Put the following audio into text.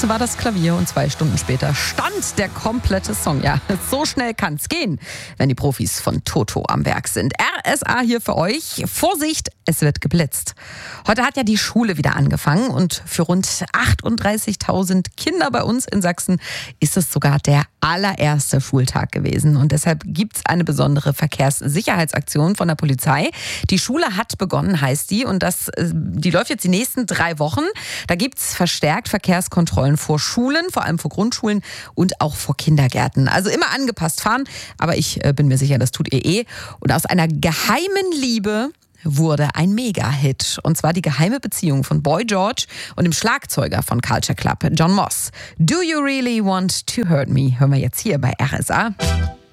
Erst war das Klavier und 2 Stunden später stand der komplette Song. Ja, so schnell kann's gehen, wenn die Profis von Toto am Werk sind. RSA hier für euch. Vorsicht, es wird geblitzt. Heute hat ja die Schule wieder angefangen und für rund 38.000 Kinder bei uns in Sachsen ist es sogar der allererste Schultag gewesen. Und deshalb gibt's eine besondere Verkehrssicherheitsaktion von der Polizei. Die Schule hat begonnen, heißt die. Und die läuft jetzt die nächsten 3 Wochen. Da gibt's verstärkt Verkehrskontrollen vor Schulen, vor allem vor Grundschulen und auch vor Kindergärten. Also immer angepasst fahren. Aber ich bin mir sicher, das tut ihr eh. Und aus einer geheimen Liebe wurde ein Mega-Hit. Und zwar die geheime Beziehung von Boy George und dem Schlagzeuger von Culture Club, John Moss. Do You Really Want to Hurt Me? Hören wir jetzt hier bei RSA.